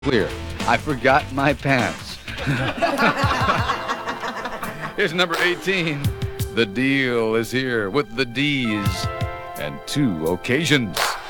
Clear. I forgot my pants. Here's number 18. The deal is here with the D's and 2 occasions.